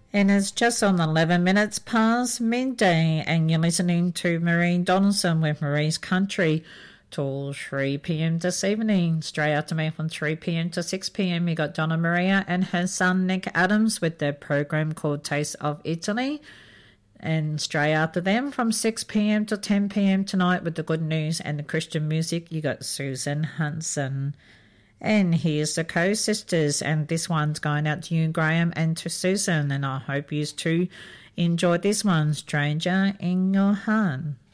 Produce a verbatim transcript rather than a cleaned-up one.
And it's just on eleven minutes past midday, and you're listening to Marie Donaldson with Marie's Country till three p.m. this evening. Straight after me from three p.m. to six p.m. you got Donna Maria and her son Nick Adams with their program called Taste of Italy. And straight after them from six p.m. to ten p.m. tonight with the good news and the Christian music, you got Susan Hanson. And here's the Co-Sisters, and this one's going out to you, Graham, and to Susan, and I hope you too enjoyed this one, Stranger in Your Heart.